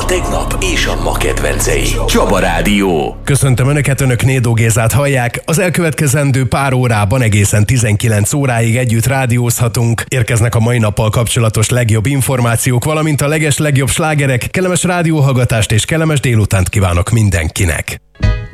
A tegnap és a ma kedvencei. Csaba Rádió. Köszöntöm Önöket, Önök Nédó Gézát hallják. Az elkövetkezendő pár órában egészen 19 óráig együtt rádiózhatunk. Érkeznek a mai nappal kapcsolatos legjobb információk, valamint a legjobb slágerek. Kellemes rádióhallgatást és kellemes délutánt kívánok mindenkinek.